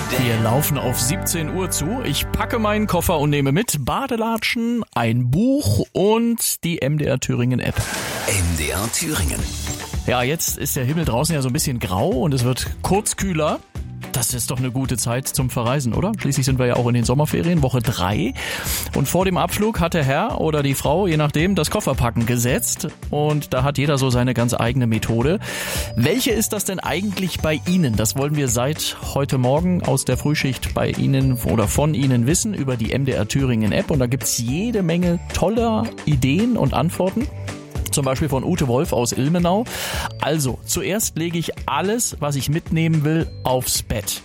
Wir laufen auf 17 Uhr zu. Ich packe meinen Koffer und nehme mit Badelatschen, ein Buch und die MDR Thüringen App. MDR Thüringen. Ja, jetzt ist der Himmel draußen ja so ein bisschen grau und es wird kurz kühler. Das ist doch eine gute Zeit zum Verreisen, oder? Schließlich sind wir ja auch in den Sommerferien, Woche 3. Und vor dem Abflug hat der Herr oder die Frau, je nachdem, das Kofferpacken gesetzt. Und da hat jeder so seine ganz eigene Methode. Welche ist das denn eigentlich bei Ihnen? Das wollen wir seit heute Morgen aus der Frühschicht bei Ihnen oder von Ihnen wissen über die MDR Thüringen App. Und da gibt's jede Menge toller Ideen und Antworten. Zum Beispiel von Ute Wolf aus Ilmenau. Also, zuerst lege ich alles, was ich mitnehmen will, aufs Bett.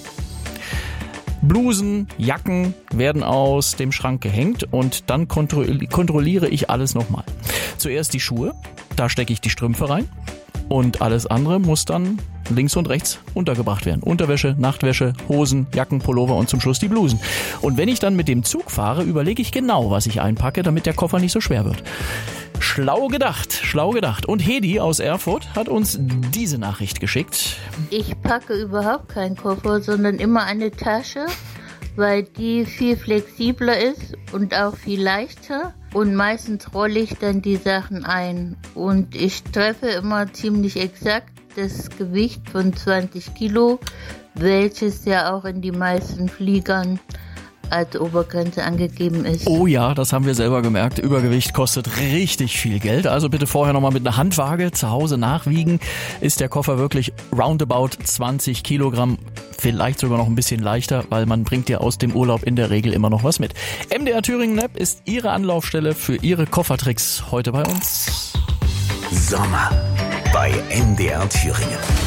Blusen, Jacken werden aus dem Schrank gehängt und dann kontrolliere ich alles nochmal. Zuerst die Schuhe, da stecke ich die Strümpfe rein und alles andere muss dann links und rechts untergebracht werden. Unterwäsche, Nachtwäsche, Hosen, Jacken, Pullover und zum Schluss die Blusen. Und wenn ich dann mit dem Zug fahre, überlege ich genau, was ich einpacke, damit der Koffer nicht so schwer wird. Schlau gedacht, schlau gedacht. Und Hedi aus Erfurt hat uns diese Nachricht geschickt. Ich packe überhaupt keinen Koffer, sondern immer eine Tasche, weil die viel flexibler ist und auch viel leichter. Und meistens rolle ich dann die Sachen ein. Und ich treffe immer ziemlich exakt das Gewicht von 20 Kilo, welches ja auch in die meisten Fliegern als Obergrenze angegeben ist. Oh ja, das haben wir selber gemerkt. Übergewicht kostet richtig viel Geld. Also bitte vorher nochmal mit einer Handwaage zu Hause nachwiegen. Ist der Koffer wirklich roundabout 20 Kilogramm, vielleicht sogar noch ein bisschen leichter, weil man bringt ja aus dem Urlaub in der Regel immer noch was mit. MDR Thüringen App ist Ihre Anlaufstelle für Ihre Koffertricks heute bei uns. Sommer bei MDR Thüringen.